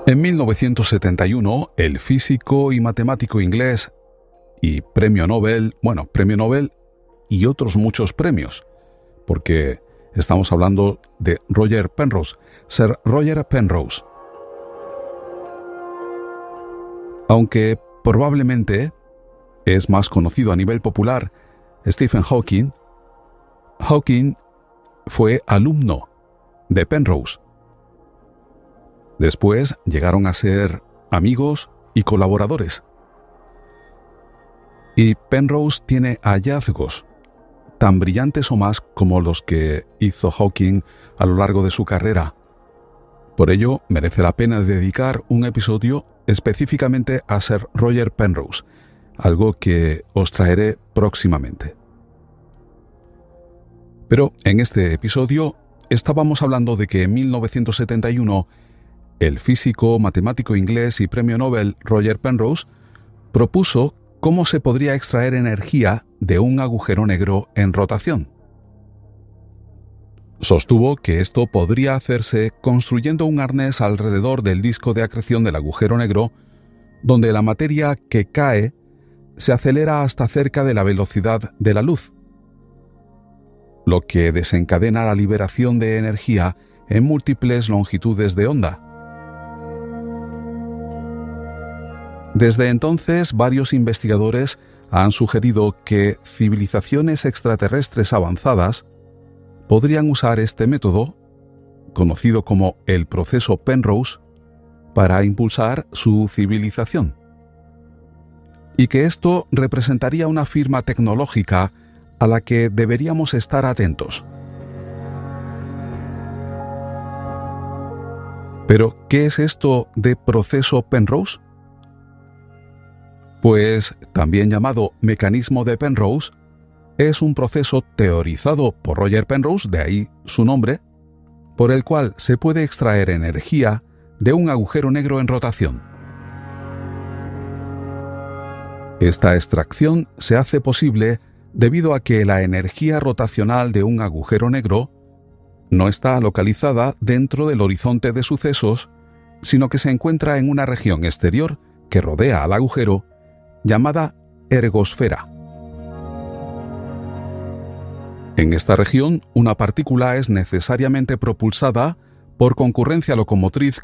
En 1971, el físico y matemático inglés y premio Nobel y otros muchos premios, porque estamos hablando de Roger Penrose, Sir Roger Penrose. Aunque probablemente es más conocido a nivel popular Stephen Hawking, Hawking fue alumno de Penrose. Después llegaron a ser amigos y colaboradores. Y Penrose tiene hallazgos tan brillantes o más como los que hizo Hawking a lo largo de su carrera. Por ello, merece la pena dedicar un episodio específicamente a Sir Roger Penrose, algo que os traeré próximamente. Pero en este episodio estábamos hablando de que en 1971 el físico, matemático inglés y premio Nobel Roger Penrose propuso cómo se podría extraer energía de un agujero negro en rotación. Sostuvo que esto podría hacerse construyendo un arnés alrededor del disco de acreción del agujero negro, donde la materia que cae se acelera hasta cerca de la velocidad de la luz, lo que desencadena la liberación de energía en múltiples longitudes de onda. Desde entonces, varios investigadores han sugerido que civilizaciones extraterrestres avanzadas podrían usar este método, conocido como el proceso Penrose, para impulsar su civilización, y que esto representaría una firma tecnológica a la que deberíamos estar atentos. Pero, ¿qué es esto de proceso Penrose? Pues, también llamado mecanismo de Penrose, es un proceso teorizado por Roger Penrose, de ahí su nombre, por el cual se puede extraer energía de un agujero negro en rotación. Esta extracción se hace posible debido a que la energía rotacional de un agujero negro no está localizada dentro del horizonte de sucesos, sino que se encuentra en una región exterior que rodea al agujero, llamada ergosfera. En esta región, una partícula es necesariamente propulsada por concurrencia locomotriz